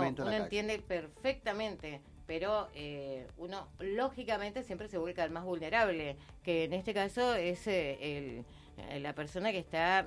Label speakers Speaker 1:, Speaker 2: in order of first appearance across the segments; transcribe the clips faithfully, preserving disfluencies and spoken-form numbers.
Speaker 1: momento
Speaker 2: uno
Speaker 1: en la
Speaker 2: entiende
Speaker 1: calle.
Speaker 2: perfectamente, pero eh, uno lógicamente siempre se vuelca al más vulnerable, que en este caso es eh, el, eh, la persona que está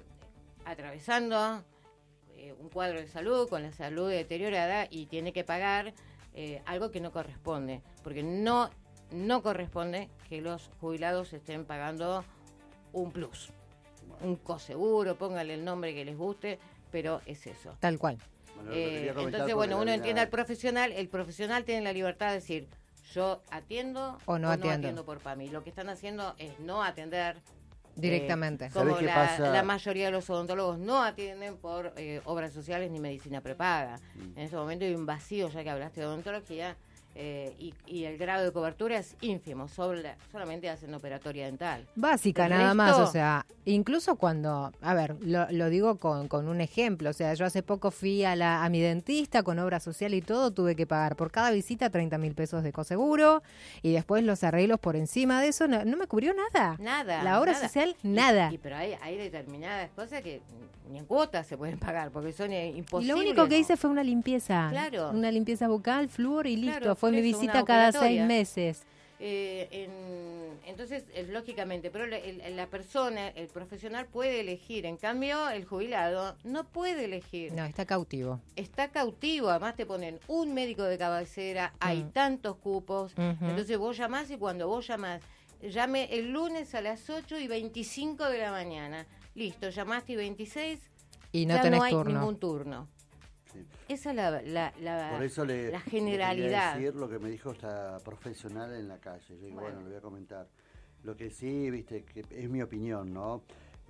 Speaker 2: atravesando eh, un cuadro de salud, con la salud deteriorada y tiene que pagar eh, algo que no corresponde, porque no, no corresponde que los jubilados estén pagando un plus, un coseguro, póngale el nombre que les guste, pero es eso.
Speaker 3: Tal cual.
Speaker 1: Bueno, lo que
Speaker 2: Eh,
Speaker 1: quería comentar
Speaker 2: entonces,
Speaker 1: porque
Speaker 2: bueno, uno
Speaker 1: la-
Speaker 2: entiende al profesional, el profesional tiene la libertad de decir, yo atiendo
Speaker 3: O no atiendo.
Speaker 2: por P A M I. Lo que están haciendo es no atender
Speaker 3: directamente.
Speaker 2: eh, como
Speaker 1: ¿Sabés qué
Speaker 2: la,
Speaker 1: pasa?
Speaker 2: la mayoría de los odontólogos no atienden por eh, obras sociales ni medicina prepaga.
Speaker 1: Mm.
Speaker 2: En este momento hay un vacío, ya que hablaste de odontología, eh, y, y el grado de cobertura es ínfimo, sobre, solamente hacen operatoria dental.
Speaker 3: Básica,
Speaker 2: El
Speaker 3: nada
Speaker 2: resto-
Speaker 3: más, o sea, incluso cuando, a ver, lo, lo digo con, con un ejemplo, o sea, yo hace poco fui a, la, a mi dentista con obra social y todo, tuve que pagar por cada visita treinta mil pesos de coseguro y después los arreglos por encima de eso, no, no me cubrió nada.
Speaker 2: Nada.
Speaker 3: La obra
Speaker 2: nada.
Speaker 3: social,
Speaker 2: Y-
Speaker 3: nada.
Speaker 2: Y, pero hay, hay determinadas cosas que ni en cuotas se pueden pagar, porque son eh,
Speaker 3: Y
Speaker 2: imposibles.
Speaker 3: lo único que hice fue una limpieza.
Speaker 2: Claro.
Speaker 3: Una limpieza bucal, flúor y listo.
Speaker 2: Claro,
Speaker 3: fue
Speaker 2: por
Speaker 3: mi
Speaker 2: eso,
Speaker 3: visita
Speaker 2: una
Speaker 3: cada
Speaker 2: operatoria.
Speaker 3: seis meses.
Speaker 2: Eh, en- entonces, eh, lógicamente, pero la, el- la persona, el profesional puede elegir. En cambio, el jubilado no puede elegir.
Speaker 3: No, está cautivo.
Speaker 2: Está cautivo. Además, te ponen un médico de cabecera, hay
Speaker 3: Mm.
Speaker 2: tantos cupos.
Speaker 3: Ujú.
Speaker 2: Entonces, vos llamás y cuando vos llamás, llame el lunes a las ocho y veinticinco de la mañana. Listo, llamaste y veintiséis,
Speaker 3: Y no
Speaker 2: ya
Speaker 3: tenés
Speaker 2: no hay
Speaker 3: turno.
Speaker 2: ningún turno.
Speaker 1: Sí.
Speaker 2: Esa es la, la, la,
Speaker 1: Por eso le,
Speaker 2: la
Speaker 1: le quería
Speaker 2: generalidad.
Speaker 1: decir lo que me dijo esta profesional en la calle. Yo digo, bueno,
Speaker 2: Bueno.
Speaker 1: le voy a comentar. Lo que sí, viste, que es mi opinión, ¿no?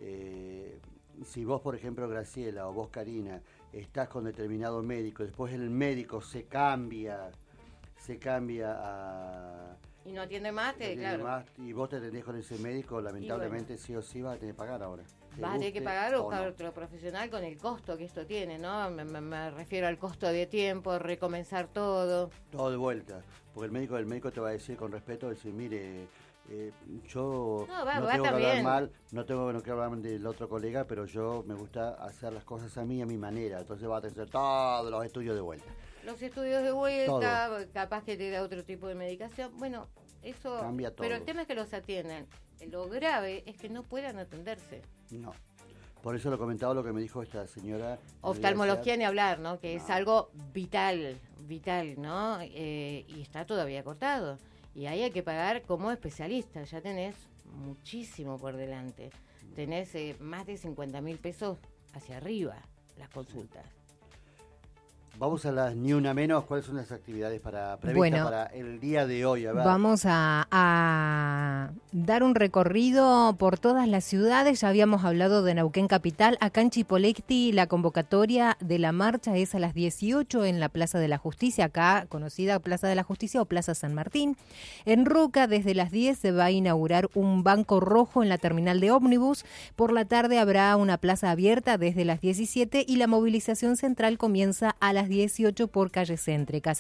Speaker 1: Eh, si vos, por ejemplo, Graciela, o vos, Karina, estás con determinado médico, después el médico se cambia, se cambia a...
Speaker 2: Y no atiende más, te,
Speaker 1: a-
Speaker 2: claro.
Speaker 1: más, y vos te atendés con ese médico, lamentablemente sí o sí vas a tener que pagar ahora. Te
Speaker 2: Vas a tener que
Speaker 1: guste
Speaker 2: pagar o
Speaker 1: o
Speaker 2: buscar
Speaker 1: no.
Speaker 2: otro profesional con el costo que esto tiene, ¿no? Me, me- me refiero al costo de tiempo, recomenzar todo.
Speaker 1: Todo de vuelta, porque el médico el médico te va a decir con respeto, decir, mire, eh, yo
Speaker 2: No, va-
Speaker 1: no
Speaker 2: va
Speaker 1: tengo que hablar
Speaker 2: también.
Speaker 1: mal, no tengo no quiero hablar mal del otro colega, pero yo me gusta hacer las cosas a mí, a mi manera, entonces va a tener todos los estudios de vuelta.
Speaker 2: Los estudios de vuelta, capaz que te da otro tipo de medicación. Bueno, eso...
Speaker 1: Cambia todo.
Speaker 2: Pero el tema es que los atienden. Lo grave es que no puedan atenderse.
Speaker 1: No. Por eso lo comentaba lo que me dijo esta señora.
Speaker 2: Oftalmología ni hablar, ¿no? Que es
Speaker 1: No.
Speaker 2: algo vital, vital, ¿no? Eh, y está todavía cortado. Y ahí hay que pagar como especialista. Ya tenés muchísimo por delante. Tenés eh, más de cincuenta mil pesos hacia arriba las consultas.
Speaker 1: Vamos a las ni una menos. ¿Cuáles son las actividades para previstas
Speaker 3: Bueno.
Speaker 1: para el día de hoy? A ver.
Speaker 3: Vamos a, a dar un recorrido por todas las ciudades. Ya habíamos hablado de Neuquén Capital. Acá en Chipoleti la convocatoria de la marcha es a las dieciocho en la Plaza de la Justicia, acá conocida Plaza de la Justicia o Plaza San Martín. En Roca desde las diez se va a inaugurar un banco rojo en la terminal de ómnibus. Por la tarde habrá una plaza abierta desde las diecisiete y la movilización central comienza a las dieciocho por calles céntricas.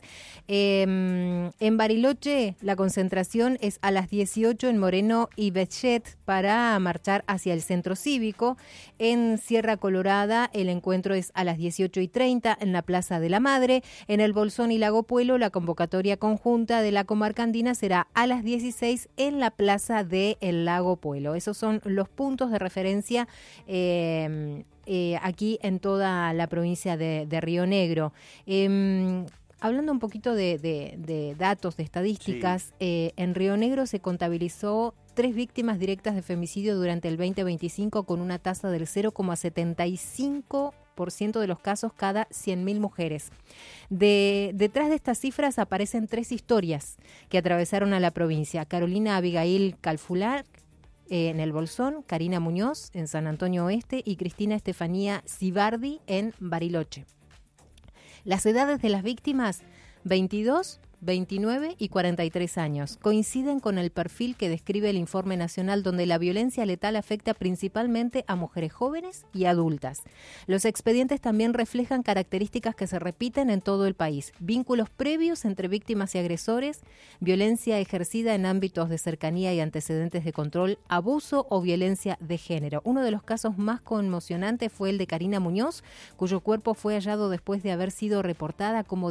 Speaker 3: Eh, en Bariloche la concentración es a las dieciocho en Moreno y Betchet para marchar hacia el centro cívico. En Sierra Colorada el encuentro es a las dieciocho y treinta en la Plaza de la Madre. En el Bolsón y Lago Puelo la convocatoria conjunta de la comarca andina será a las dieciséis en la Plaza de el Lago Puelo. Esos son los puntos de referencia eh, Eh, aquí en toda la provincia de, de Río Negro. Eh, hablando un poquito de, de, de datos, de estadísticas, sí. eh, en Río Negro se contabilizó tres víctimas directas de femicidio durante el veinte veinticinco con una tasa del cero coma setenta y cinco por ciento de los casos cada cien mil mujeres. De, detrás de estas cifras aparecen tres historias que atravesaron a la provincia. Carolina Abigail Calfular, en el Bolsón, Karina Muñoz en San Antonio Oeste y Cristina Estefanía Cibardi en Bariloche. Las edades de las víctimas, veintidós, veintinueve y cuarenta y tres años. Coinciden con el perfil que describe el Informe Nacional, donde la violencia letal afecta principalmente a mujeres jóvenes y adultas. Los expedientes también reflejan características que se repiten en todo el país: vínculos previos entre víctimas y agresores, violencia ejercida en ámbitos de cercanía y antecedentes de control, abuso o violencia de género. Uno de los casos más conmocionantes fue el de Karina Muñoz, cuyo cuerpo fue hallado después de haber sido reportada como